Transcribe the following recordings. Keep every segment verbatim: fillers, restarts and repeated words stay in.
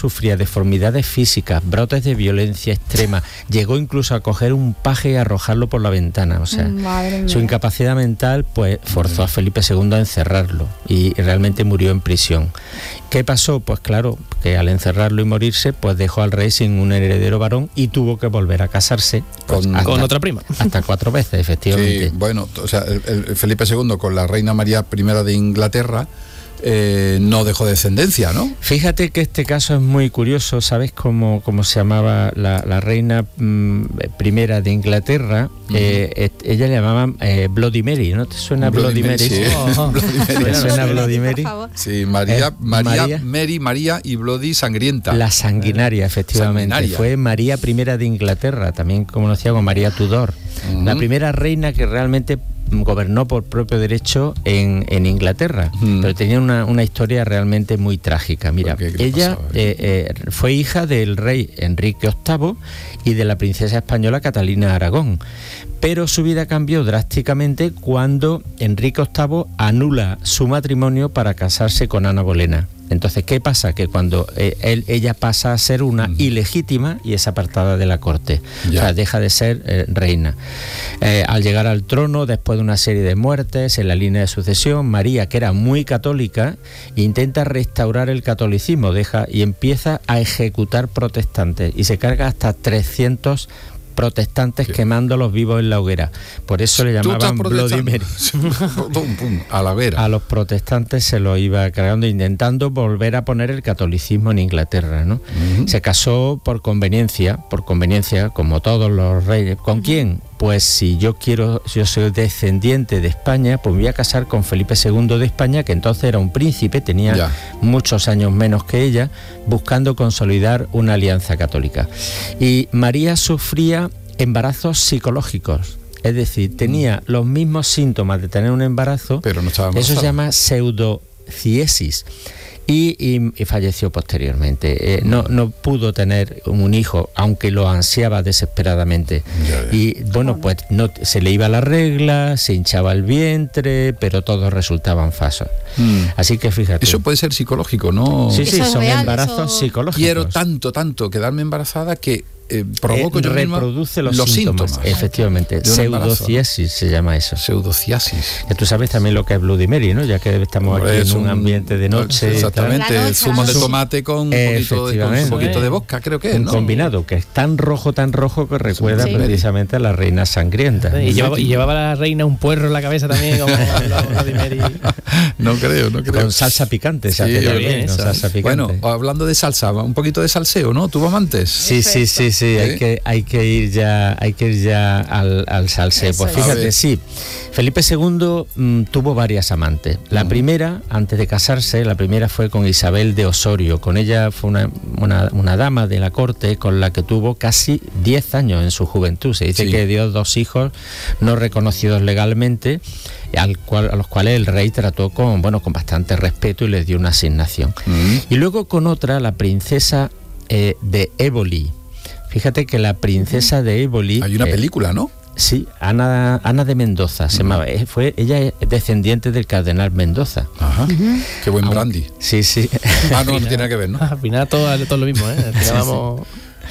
sufría deformidades físicas, brotes de violencia extrema, llegó incluso a coger un paje y arrojarlo por la ventana. O sea, Madre su mía. incapacidad mental pues forzó a Felipe segundo a encerrarlo y realmente murió en prisión. ¿Qué pasó? Pues claro, que al encerrarlo y morirse, pues dejó al rey sin un heredero varón y tuvo que volver a casarse pues, Con- hasta, Con otra prima. hasta cuatro veces, efectivamente. Sí, bueno, o sea, el, el Felipe segundo con la reina María primera de Inglaterra eh, no dejó descendencia, ¿no? Fíjate que este caso es muy curioso. ¿Sabes cómo, cómo se llamaba la, la reina mm, primera de Inglaterra? Uh-huh. eh, et, ella le llamaban eh, Bloody Mary, ¿no te suena Bloody, Bloody Mary? Sí. Oh. Bloody Mary. ¿Te suena Bloody Mary? Sí, María, Eh, María, María. Mary, María y Bloody sangrienta. La sanguinaria, efectivamente. Sanguinaria. Fue María primera de Inglaterra, también conocida como María Tudor. Uh-huh. La primera reina que realmente gobernó por propio derecho en, en Inglaterra, hmm. pero tenía una, una historia realmente muy trágica. Mira, ¿Qué, qué ella pasaba, eh, eh, fue hija del rey Enrique octavo y de la princesa española Catalina de Aragón, pero su vida cambió drásticamente cuando Enrique octavo anula su matrimonio para casarse con Ana Bolena. Entonces, ¿qué pasa? Que cuando eh, él, ella pasa a ser una uh-huh. ilegítima y es apartada de la corte. Ya. O sea, deja de ser eh, reina. Eh, al llegar al trono, después de una serie de muertes en la línea de sucesión, María, que era muy católica, intenta restaurar el catolicismo, deja y empieza a ejecutar protestantes y se carga hasta trescientos protestantes sí. quemándolos vivos en la hoguera. Por eso le llamaban Bloody Mary. pum, pum, a la vera. A los protestantes se los iba cargando, intentando volver a poner el catolicismo en Inglaterra, ¿no? Uh-huh. Se casó por conveniencia, por conveniencia, como todos los reyes. ¿Con uh-huh. quién? Pues si yo quiero, si yo soy descendiente de España, pues me voy a casar con Felipe segundo de España, que entonces era un príncipe, tenía ya. muchos años menos que ella, buscando consolidar una alianza católica. Y María sufría embarazos psicológicos, es decir, tenía los mismos síntomas de tener un embarazo, pero no estaba embarazada. Eso se llama pseudociesis. Y, y, y falleció posteriormente. Eh, no, no pudo tener un hijo, aunque lo ansiaba desesperadamente. Ya, ya. Y bueno, pues no, se le iba la regla, se hinchaba el vientre, pero todos resultaban falsos. Mm. Así que fíjate. Eso puede ser psicológico, ¿no? Sí, sí, son real, embarazos eso... psicológicos. Quiero tanto, tanto quedarme embarazada que Eh, provoco eh, yo reproduce misma los, los síntomas, síntomas. Efectivamente, pseudociesis, ¿no? Se llama eso. Pseudociasis. Que tú sabes también lo que es Bloody Mary, ¿no? Ya que estamos Hombre, aquí en un, un ambiente de noche. Exactamente, noche, zumo de ¿no? tomate con un poquito de, con un poquito de vodka, creo que es, un ¿no? combinado que es tan rojo, tan rojo que recuerda sí. precisamente a la reina sangrienta. Y llevaba, y llevaba la reina un puerro en la cabeza también, como Bloody Mary. No creo, no creo. Con salsa picante, se sí, hace bien, con salsa picante. Bueno, hablando de salsa, un poquito de salseo, ¿no? ¿Tuvo amantes? Sí, sí, sí, sí, ¿Eh? hay que hay que ir ya, hay que ir ya al, al salseo. Eso pues fíjate, sí. Felipe segundo mmm, tuvo varias amantes. La uh-huh. primera, antes de casarse, la primera fue con Isabel de Osorio. Con ella fue una, una, una dama de la corte con la que tuvo casi diez años en su juventud. Se dice sí. que dio dos hijos no reconocidos legalmente, al cual, a los cuales el rey trató con, bueno, con bastante respeto y les dio una asignación. Uh-huh. Y luego con otra, la princesa eh, de Éboli. Fíjate que la princesa de Éboli... Hay una eh, película, ¿no? Sí, Ana, Ana de Mendoza se uh-huh. llamaba. Fue, ella es descendiente del cardenal Mendoza. Ajá. Uh-huh. Qué buen brandy. Sí, sí. Ah, no, no tiene nada que ver, ¿no? Al final todo, todo lo mismo, ¿eh? Al final vamos...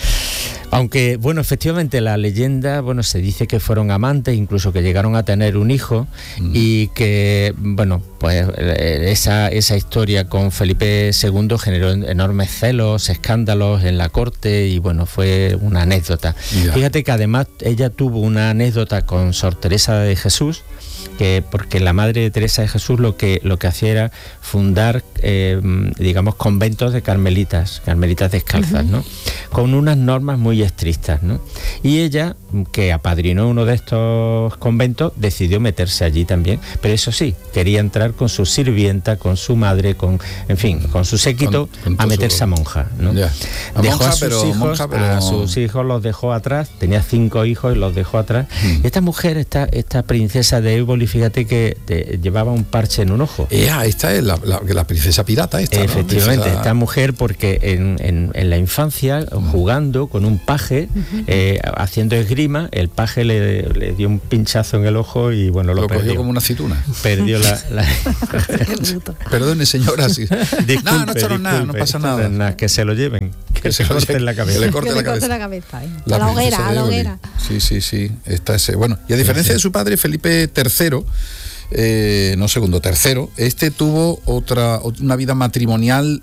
Aunque, bueno, efectivamente la leyenda, bueno, se dice que fueron amantes, incluso que llegaron a tener un hijo mm. y que, bueno, pues esa, esa historia con Felipe segundo generó enormes celos, escándalos en la corte y, bueno, fue una anécdota. Yeah. Fíjate que además ella tuvo una anécdota con Sor Teresa de Jesús, que porque la madre de Teresa de Jesús lo que lo que hacía era fundar eh, digamos conventos de carmelitas, carmelitas descalzas, uh-huh. ¿no? Con unas normas muy estrictas, ¿no? Y ella, que apadrinó uno de estos conventos, decidió meterse allí también, pero eso sí, quería entrar con su sirvienta, con su madre, con, en fin, con su séquito, con, con a meterse su... a monja, ¿no? Yeah. A dejó monja, a sus pero, hijos, monja, pero... a sus hijos los dejó atrás, tenía cinco hijos y los dejó atrás. Hmm. Esta mujer, esta, esta princesa de Éboli, fíjate que te, llevaba un parche en un ojo. Yeah, esta es la, la, la princesa pirata esta, efectivamente, ¿no? Princesa... esta mujer, porque en, en, en la infancia, jugando con un paje, uh-huh. eh, haciendo esgrima, el paje le, le dio un pinchazo en el ojo y bueno, lo, lo perdió. cogió como una aceituna. Perdió la... la... Perdone, señora. Sí. Disculpe, no, no echaron nada, no pasa nada. nada. Que se lo lleven, que, que se, se corten la cabeza. Que le corten la, la, la cabeza. ¿eh? La a la hoguera, a la hoguera. Sí, sí, sí. Está ese. Bueno, y a diferencia sí, sí. de su padre, Felipe tercero, Eh, no segundo, tercero, este tuvo otra una vida matrimonial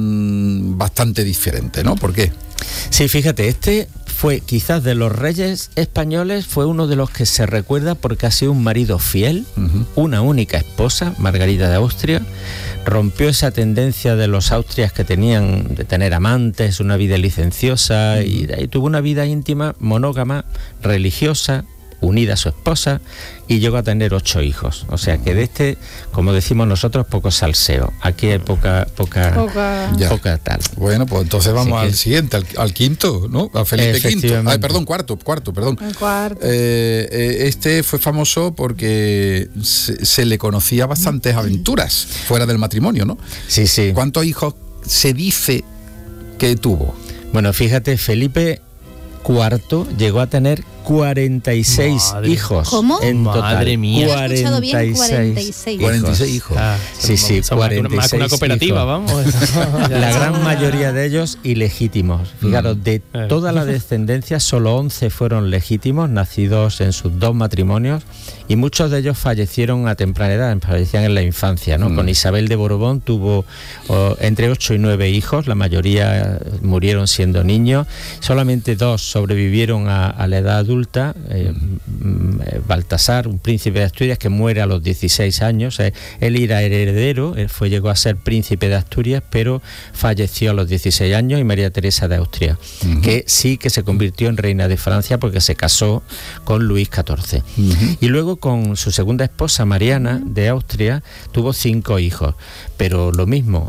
mmm, bastante diferente, ¿no? ¿Por qué? Sí, fíjate, este fue quizás de los reyes españoles, fue uno de los que se recuerda porque ha sido un marido fiel, uh-huh. una única esposa, Margarita de Austria, rompió esa tendencia de los austrias que tenían de tener amantes, una vida licenciosa, uh-huh. y, y tuvo una vida íntima, monógama, religiosa, unida a su esposa, y llegó a tener ocho hijos. O sea que de este, como decimos nosotros, poco salseo. Aquí hay poca poca poca, poca tal. Bueno, pues entonces vamos al siguiente, al, al quinto, ¿no? A Felipe quinto. Ay, perdón, cuarto, cuarto, perdón. El cuarto. Eh, eh, este fue famoso porque se, se le conocía bastantes aventuras fuera del matrimonio, ¿no? Sí, sí. ¿Cuántos hijos se dice que tuvo? Bueno, fíjate, Felipe cuarto llegó a tener cuarenta y seis Madre. hijos. ¿Cómo? En total. Madre mía. cuarenta y seis, bien, cuarenta y seis. cuarenta y seis hijos. Ah, sí, sí, cuarenta y seis. Más que una cooperativa, hijos. Vamos. La gran mayoría de ellos ilegítimos. Fijaros, de toda la descendencia, solo once fueron legítimos, nacidos en sus dos matrimonios, y muchos de ellos fallecieron a temprana edad, fallecían en la infancia, ¿no? Mm. Con Isabel de Borbón tuvo oh, entre ocho y nueve hijos, la mayoría murieron siendo niños, solamente dos sobrevivieron a, a la edad adulta. Eh, Baltasar, un príncipe de Asturias que muere a los dieciséis años, eh, él era heredero, él fue, llegó a ser príncipe de Asturias, pero falleció a los dieciséis años, y María Teresa de Austria, uh-huh. que sí que se convirtió en reina de Francia porque se casó con Luis catorce. Uh-huh. Y luego con su segunda esposa, Mariana de Austria, tuvo cinco hijos, pero lo mismo,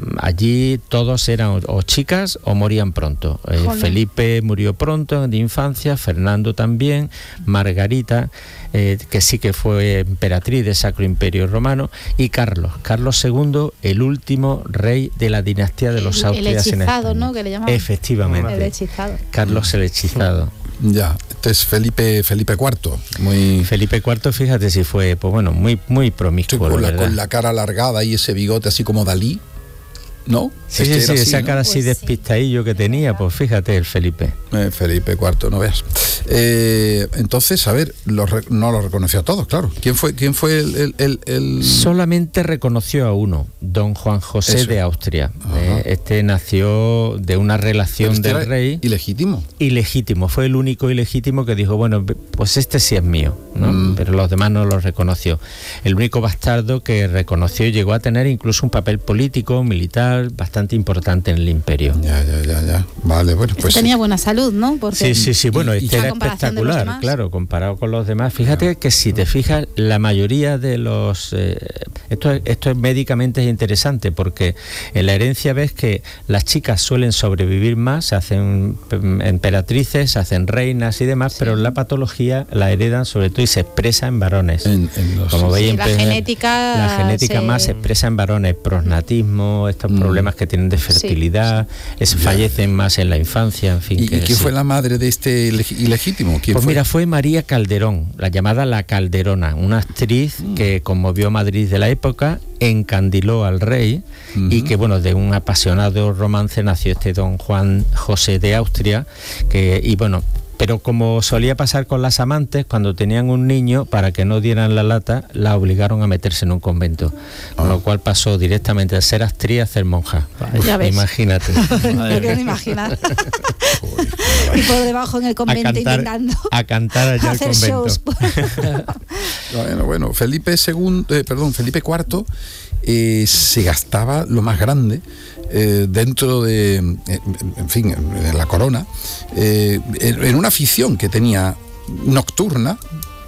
allí todos eran o, o chicas o morían pronto. Eh, Felipe murió pronto de infancia, Fernando también, Margarita, eh, que sí que fue emperatriz del Sacro Imperio Romano, y Carlos, Carlos segundo, el último rey de la dinastía de los Austrias en España. El hechizado, ¿no? Que le llamaban. Efectivamente. El hechizado. Carlos el hechizado. Ya, este es Felipe Felipe cuarto, muy Felipe cuarto, fíjate si fue, pues bueno, muy muy promiscuo, sí, con, la, ¿verdad? con la cara alargada y ese bigote así como Dalí, ¿no? Sí, este sí, sí, así, esa cara ¿no? así pues despistadillo sí. que tenía, pues fíjate el Felipe. Eh, Felipe cuarto, no veas. Eh, entonces, a ver, lo re, no lo reconoció a todos, claro. ¿Quién fue, quién fue el, el, el, el... Solamente reconoció a uno, don Juan José Eso. de Austria. Eh, este nació de una relación este del rey. ¿Ilegítimo? Ilegítimo, fue el único ilegítimo que dijo, bueno, pues este sí es mío, ¿no? Mm. Pero los demás no lo reconoció. El único bastardo que reconoció y llegó a tener incluso un papel político, militar, bastante importante en el imperio. Ya, ya, ya, ya. Vale, bueno, pues... Este tenía buena salud, ¿no? Porque sí, sí, sí, bueno, este era espectacular, claro, comparado con los demás. Fíjate no. que si te fijas, la mayoría de los... Eh, esto, esto es médicamente interesante, porque en la herencia ves que las chicas suelen sobrevivir más, se hacen emperatrices, se hacen reinas y demás, sí. pero la patología la heredan sobre todo y se expresa en varones. En, en los, Como veis, sí, la genética, la genética se... más se expresa en varones, prosnatismo, estos mm. problemas que tienen de fertilidad, sí. es, fallecen más en la infancia, en fin. ¿Y, que, ¿y quién sí. fue la madre de este ilegítimo? ¿Quién pues fue? mira, fue María Calderón, la llamada La Calderona, una actriz mm. que conmovió Madrid de la época, encandiló al rey uh-huh. y que, bueno, de un apasionado romance nació este don Juan José de Austria, que, y bueno, pero como solía pasar con las amantes, cuando tenían un niño, para que no dieran la lata, la obligaron a meterse en un convento, con oh. lo cual pasó directamente de ser actriz a ser monja. Ya ves. Imagínate. Me quiero imaginar. Y por debajo en el convento a cantar, intentando a cantar allá al convento. Shows. bueno, bueno, Felipe segundo, eh, perdón, Felipe cuarto eh, se gastaba lo más grande eh, dentro de, eh, en fin, en la corona, eh, en una afición que tenía nocturna,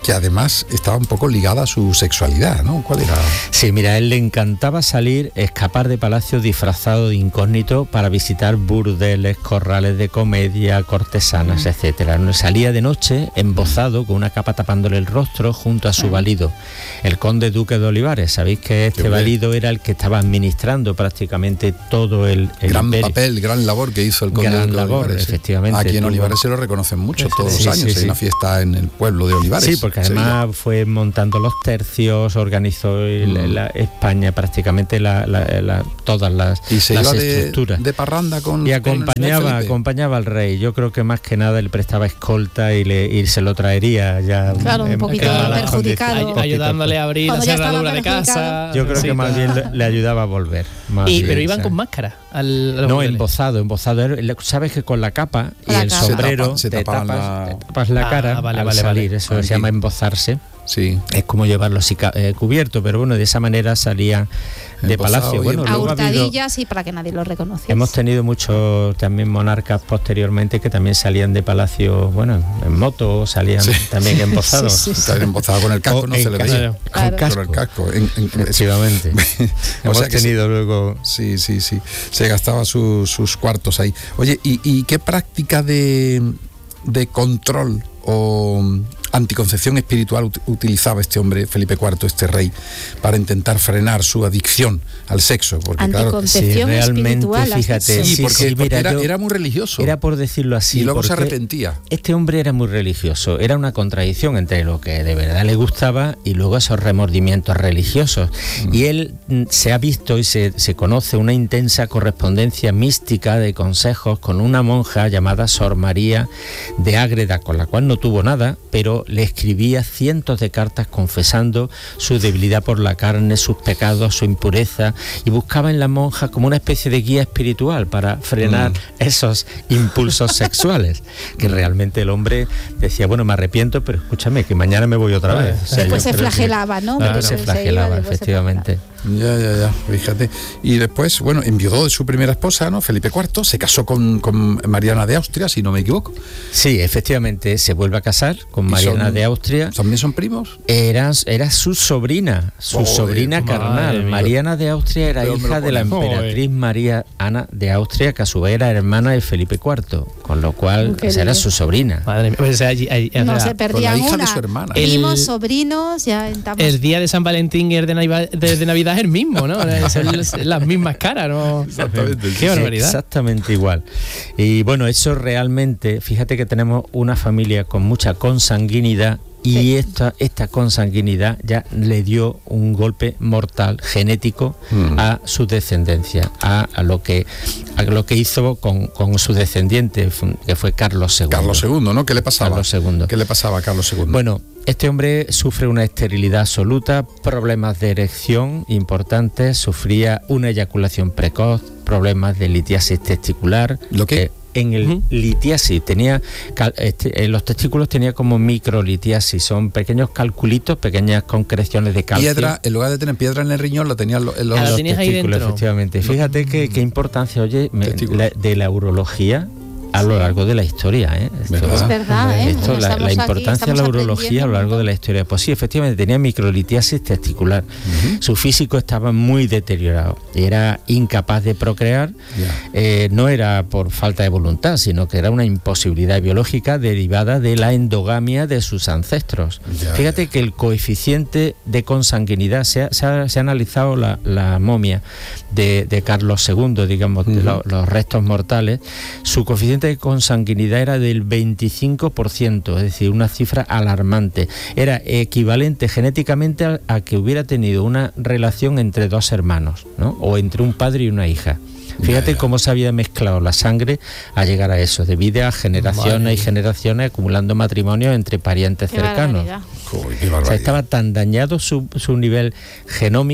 que además estaba un poco ligada a su sexualidad, ¿no? ¿Cuál era? Sí, mira, a él le encantaba salir, escapar de palacio disfrazado de incógnito para visitar burdeles, corrales de comedia, cortesanas, mm. etcétera. Salía de noche embozado con una capa tapándole el rostro junto a su mm. valido, el conde duque de Olivares. Sabéis que este valido era el que estaba administrando prácticamente todo el, el gran imperio. papel, gran labor que hizo el conde gran duque de labor, Olivares. Efectivamente. Aquí en tuvo... Olivares se lo reconocen mucho todos sí, los años. Sí, sí. Hay una fiesta en el pueblo de Olivares. Sí, porque además Sevilla. Fue montando los tercios, organizó el, mm. la España prácticamente la, la, la, todas las, y se las iba estructuras. De, de parranda con y acompañaba, con acompañaba al rey. Yo creo que más que nada le prestaba escolta y, le, y se lo traería ya. Claro, un poquito claro, perjudicado. Ay, ayudándole a abrir Cuando la cerradura de casa. Yo creo sí, que más claro. bien le, le ayudaba a volver. Más y, bien, pero iban ¿sabes? con máscara. Al, no, embozado, embozado. Sabes que con la capa y la el capa. sombrero se tapa, se te, tapas, la... te tapas la cara ah, vale, al vale, salir. Vale. Eso Aquí. se llama embozarse. Sí. Es como llevarlo eh, cubierto, pero bueno, de esa manera salía de Embozado, palacio. Bueno, a hurtadillas y para que nadie lo reconociese. Hemos tenido muchos también monarcas posteriormente que también salían de palacio, bueno, en moto, salían sí. también embozados. Sí, sí, sí. Embozado con el casco, o no se le veía. Claro. Con casco. Con el casco. En, en, Efectivamente. Hemos sea tenido se, luego... Sí, sí, sí. Se gastaba su, sus cuartos ahí. Oye, ¿y, y qué práctica de, de control o anticoncepción espiritual ut- utilizaba este hombre, Felipe cuarto, este rey, para intentar frenar su adicción al sexo? Porque anticoncepción claro, sí, realmente, espiritual, fíjate, sí, porque, sí, porque mira, era, yo, era muy religioso. Era por decirlo así. Y luego se arrepentía. Este hombre era muy religioso, era una contradicción entre lo que de verdad le gustaba y luego esos remordimientos religiosos. Mm. Y él se ha visto y se, se conoce una intensa correspondencia mística de consejos con una monja llamada Sor María de Ágreda, con la cual no tuvo nada, pero le escribía cientos de cartas confesando su debilidad por la carne, sus pecados, su impureza, y buscaba en la monja como una especie de guía espiritual para frenar mm. esos impulsos sexuales, que realmente el hombre decía, bueno, me arrepiento, pero escúchame, que mañana me voy otra vez. O sea, después se flagelaba, ¿no? Claro, se flagelaba, se efectivamente. Ya, ya, ya, fíjate. Y después, bueno, enviudó de su primera esposa, ¿no? Felipe cuarto, se casó con, con Mariana de Austria, si no me equivoco. Sí, efectivamente, se vuelve a casar con Mariana son, de Austria. ¿También son primos? Era, era su sobrina, su oh, sobrina eh, carnal. Mariana de Austria era Pero hija de la emperatriz oh, María Ana de Austria, que a su vez era hermana de Felipe cuarto, con lo cual esa era su sobrina. Madre mía, pues, allí, allí, no se perdía hija una. De su hermana. Primos, el, sobrinos, ya estamos. El día de San Valentín y el de Navidad, de, de Navidad es el mismo, ¿no? Son las mismas caras, ¿no? Exactamente. Qué barbaridad. Exactamente igual. Y bueno, eso realmente, fíjate que tenemos una familia con mucha consanguinidad. Y sí. esta, esta consanguinidad ya le dio un golpe mortal genético mm. a su descendencia, a, a lo que a lo que hizo con, con su descendiente, que fue Carlos segundo. Carlos segundo, ¿no? ¿Qué le pasaba? Carlos segundo. ¿Qué le pasaba a Carlos segundo? Bueno, este hombre sufre una esterilidad absoluta, problemas de erección importantes, sufría una eyaculación precoz, problemas de litiasis testicular. ¿Lo qué? Eh, en el uh-huh. litiasis, tenía este, en los testículos tenía como microlitiasis, son pequeños calculitos, pequeñas concreciones de calcio. Piedra, en lugar de tener piedra en el riñón, la tenía en los, en los, ah, los testículos, efectivamente. Fíjate que qué importancia, oye, me, la, de la urología a lo largo de la historia, ¿eh? Esto, es verdad, ¿eh? Esto, la, la importancia de la urología a lo largo de la historia. Pues sí, efectivamente, tenía microlitiasis testicular. Uh-huh. Su físico estaba muy deteriorado. Era incapaz de procrear. Yeah. Eh, no era por falta de voluntad, sino que era una imposibilidad biológica derivada de la endogamia de sus ancestros. Yeah, Fíjate yeah. que el coeficiente de consanguinidad, se ha, se ha, se ha analizado la, la momia de, de Carlos segundo, digamos, uh-huh. de lo, los restos mortales, su coeficiente de consanguinidad era del veinticinco por ciento, es decir, una cifra alarmante. Era equivalente genéticamente a, a que hubiera tenido una relación entre dos hermanos, ¿no? O entre un padre y una hija. Fíjate yeah, yeah. cómo se había mezclado la sangre a llegar a eso, debido a generaciones Madre. y generaciones acumulando matrimonios entre parientes qué cercanos. Uy, qué o sea, estaba tan dañado su, su nivel genómico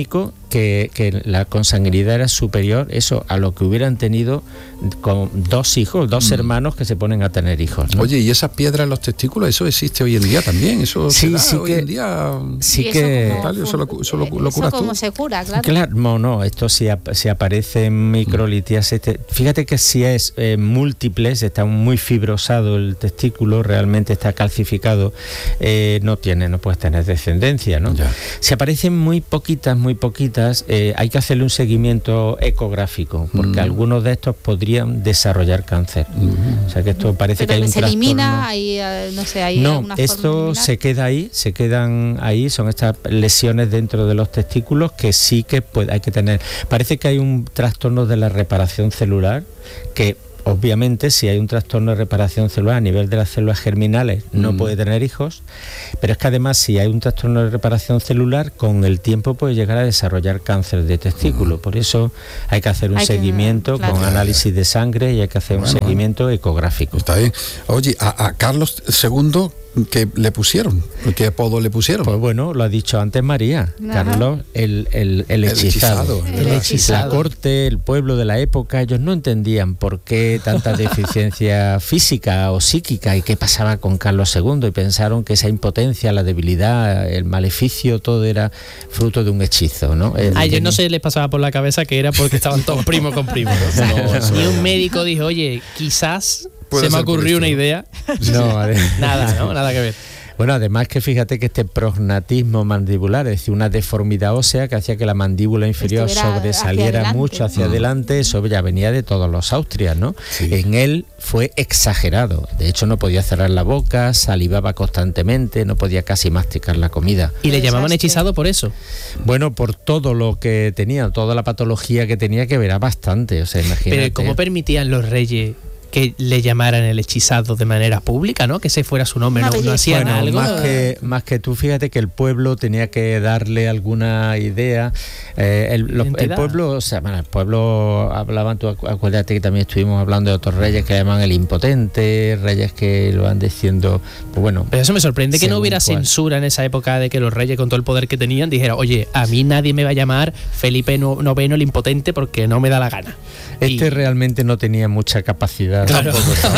que, que la consanguinidad era superior, eso, a lo que hubieran tenido con dos hijos, dos mm. hermanos que se ponen a tener hijos, ¿no? Oye, ¿y esas piedras en los testículos, eso existe hoy en día también? Eso sí, se da sí hoy que, en día. Sí ¿Y que. eso cómo, Eso lo, eso lo, lo eso curas cómo tú? se cura, claro? Claro, no, no, esto si, ap si aparece en microlitias, este, fíjate que si es eh, múltiples, está muy fibrosado el testículo, realmente está calcificado, eh, no tiene, no puedes tener descendencia, ¿no? Ya. Si aparecen muy poquitas, muy poquitas, eh, hay que hacerle un seguimiento ecográfico, porque mm. algunos de estos podrían desarrollar cáncer. Mm. O sea que esto parece Pero que hay un se trastorno. elimina, hay, no sé, hay no, alguna forma esto de se queda ahí, se quedan ahí, son estas lesiones dentro de los testículos que sí que puede, hay que tener. Parece que hay un trastorno de la reparación celular que obviamente si hay un trastorno de reparación celular a nivel de las células germinales no mm. puede tener hijos, pero es que además si hay un trastorno de reparación celular con el tiempo puede llegar a desarrollar cáncer de testículo, mm. por eso hay que hacer un hay seguimiento que, claro. con análisis de sangre y hay que hacer bueno, un seguimiento ecográfico. Está bien. Oye, a, a Carlos segundo, ¿qué le pusieron? ¿Qué apodo le pusieron? Pues bueno, lo ha dicho antes María, Ajá. Carlos, el, el, el, hechizado. El, hechizado. el hechizado. La corte, el pueblo de la época, ellos no entendían por qué tanta deficiencia física o psíquica y qué pasaba con Carlos segundo y pensaron que esa impotencia, la debilidad, el maleficio, todo era fruto de un hechizo, ¿no? A ellos no se les pasaba por la cabeza que era porque estaban todos primos con primos. ¿no? Ni un médico dijo, oye, quizás se me ocurrió una idea. No, nada, ¿no? Nada que ver. Bueno, además que fíjate que este prognatismo mandibular, es decir, una deformidad ósea que hacía que la mandíbula inferior sobresaliera hacia mucho hacia ¿no? adelante, eso ya venía de todos los Austrias, ¿no? Sí. En él fue exagerado, de hecho no podía cerrar la boca, salivaba constantemente, no podía casi masticar la comida. ¿Y le llamaban hechizado por eso? Bueno, por todo lo que tenía, toda la patología que tenía, que verá bastante, o sea, imagínate. Pero ¿cómo permitían los reyes que le llamaran el hechizado de manera pública, ¿no? Que ese fuera su nombre, ¿no? ¿No hacían bueno, algo? Más que, más que tú, fíjate que el pueblo tenía que darle alguna idea. Eh, el, los, el pueblo, o sea, bueno, el pueblo hablaban, tú acuérdate que también estuvimos hablando de otros reyes que llaman el impotente, reyes que lo van diciendo, pues bueno. Pero eso me sorprende que no hubiera cuál. censura en esa época de que los reyes con todo el poder que tenían dijeran, oye, a mí nadie me va a llamar Felipe noveno el impotente porque no me da la gana. Este y... realmente no tenía mucha capacidad. Claro.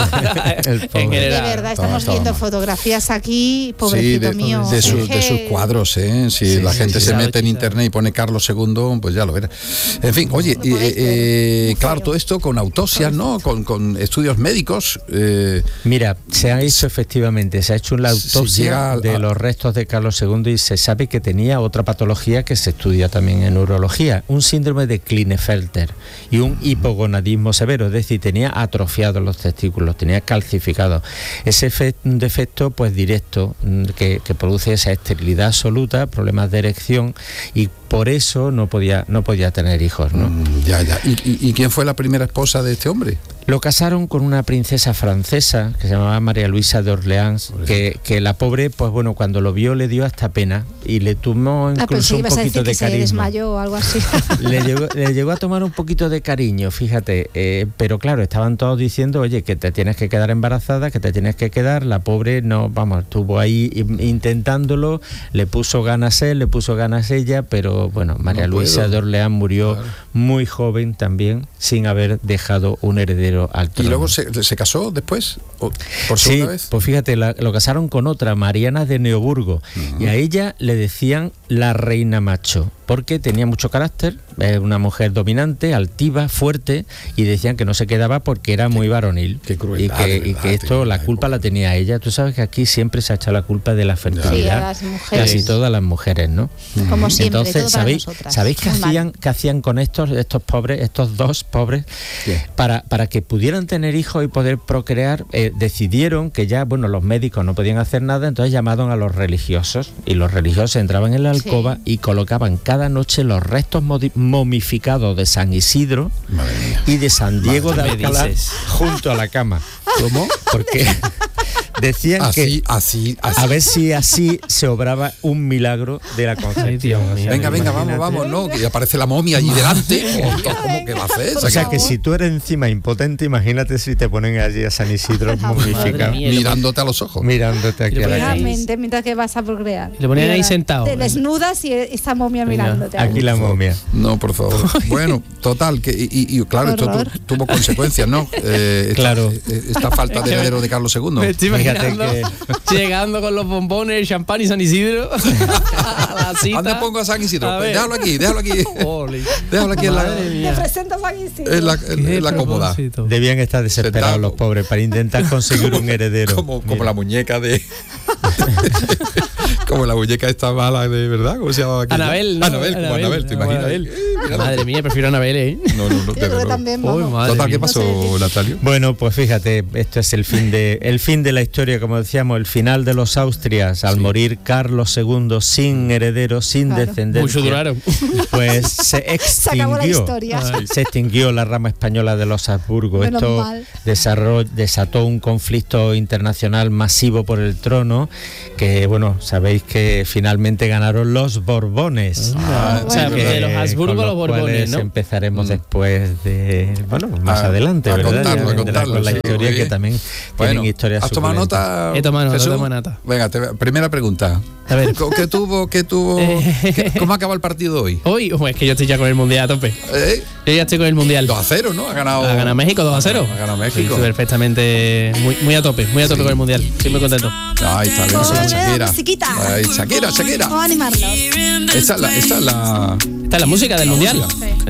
El en general, de verdad, estamos toma, viendo toma. fotografías aquí, pobrecito sí, de, mío. De, su, de sus cuadros, ¿eh? Si sí, la gente sí, se mete en internet y pone Carlos segundo, pues ya lo verá. En fin, oye, eh, eh, claro, todo esto con autopsias, ¿no? Con, con estudios médicos. Eh, Mira, se ha hecho efectivamente, se ha hecho una autopsia de los restos de Carlos segundo y se sabe que tenía otra patología que se estudia también en neurología, un síndrome de Klinefelter y un hipogonadismo severo, es decir, tenía atrofiados los testículos, tenía calcificados. Ese fe, un defecto pues directo que, que produce esa esterilidad absoluta, problemas de erección y por eso no podía no podía tener hijos, ¿no? Mm, ya, ya. ¿Y, y, ¿Y quién fue la primera esposa de este hombre? Lo casaron con una princesa francesa que se llamaba María Luisa de Orleans, que, que la pobre, pues bueno, cuando lo vio le dio hasta pena y le tomó incluso ah, un poquito de cariño. Se desmayó o algo así. Le llegó, le llegó a tomar un poquito de cariño, fíjate, eh, pero claro, estaban todos diciendo, oye, que te tienes que quedar embarazada, que te tienes que quedar, la pobre no, vamos, estuvo ahí intentándolo, le puso ganas él, le puso ganas ella, pero bueno, María no Luisa de Orleans murió claro. muy joven también, sin haber dejado un heredero al trono. ¿Y luego se, se casó después? ¿O ¿Por segunda sí, vez? Pues fíjate, la, lo casaron con otra, Mariana de Neoburgo, uh-huh. y a ella le decían la reina macho, porque tenía mucho carácter, eh, una mujer dominante, altiva, fuerte, y decían que no se quedaba porque era qué, muy varonil. Qué crueldad, y que, verdad, y que esto, la culpa la tenía ella. Tú sabes que aquí siempre se ha echado la culpa de la fertilidad. Sí, a las mujeres. Casi todas las mujeres, ¿no? Como siempre, entonces, todo ¿sabéis, para ¿sabéis qué hacían, qué hacían con estos, estos pobres, estos dos pobres? Para, para que pudieran tener hijos y poder procrear, eh, decidieron que ya, bueno, los médicos no podían hacer nada, entonces llamaron a los religiosos, y los religiosos entraban en la alcoba sí. y colocaban cada noche los restos momificados de San Isidro y de San Diego de Alcalá junto a la cama. ¿Cómo? Porque, decían así, que así, así. a ver si así se obraba un milagro de la concepción. Ay, Dios mío. Venga, venga, vamos, vamos, ¿no? Que aparece la momia allí delante. ¿Cómo que va a hacer? O sea que si tú eres encima impotente, imagínate si te ponen allí a San Isidro momificado, mía. mirándote a los ojos. mirándote aquí a la cara. Realmente, mientras que vas a procrear. Y le ponían ahí Mira, sentado. Te desnudas y esa momia Venga, mirándote. Aquí la momia. No, por favor. Bueno, total, que y, y- y, claro, esto Horror. tu- tuvo consecuencias, ¿no? Eh, esta, Claro. eh, esta falta de heredero de Carlos Me segundo. estoy Fíjate imaginando llegando con los bombones, el champán y San Isidro a la cita. ¿Dónde pongo a San Isidro? A Pues ver. déjalo aquí, déjalo aquí. Ole. Déjalo aquí en la, Madre Te mía. presento a San Isidro. en la, en- Qué en la cómoda. propósito. Debían estar desesperados Sentado. los pobres para intentar conseguir un heredero. Como, como Mira. la muñeca de. Como la muñeca esta mala de verdad. ¿Cómo se llama? aquella? Anabel, ¿no? Anabel, como Anabel, ¿te imaginas? Anabel. Eh, míralo. Madre mía, prefiero a Anabel, ¿eh? No, no, no. Yo desde creo que luego. también, Uy, vamos. madre Total, ¿qué mía. pasó, No sé. Natalio? Bueno, pues fíjate, esto es el fin de el fin de la historia, como decíamos, el final de los Austrias, al Sí. morir Carlos segundo sin heredero, sin Claro. descendencia. Mucho duraron. Pues se Se acabó la extinguió. historia. Ay. Se extinguió la rama española de los Habsburgo. Menos Esto mal. desarroll- desató un conflicto internacional masivo por el trono, que bueno, sabéis que finalmente ganaron los Borbones. Ah, o sea, sí, de verdad. los Eh, Habsburgo con a los Borbones, cuales ¿no? empezaremos Mm. después de, bueno, más A- adelante, a ¿verdad? contarlo, Ya a vendrá contarlo, con la sí, historia muy que bien. también Bueno, tienen historias ¿has tomado suculentas. nota? He tomado nota, Jesús? he tomado nota. Venga, te- primera pregunta. A ver. Co- ¿Qué tuvo? ¿Qué tuvo? qué- ¿Cómo acaba el partido hoy? Hoy, oh, es que yo estoy ya con el mundial a tope. ¿Eh? Yo ya estoy con el mundial. dos a cero, ¿no? Ha ganado. Ha ganado México dos a cero. Ha ganado México. Sí, perfectamente. Muy, muy a tope, muy a tope Sí. con el mundial. Estoy muy contento. Ahí está, bien, Ole, Shakira. musiquita. Ahí, Shakira, Shakira. Vamos a animarlos. Esa es la, esa es la. Esta es la música del mundial. música. Sí.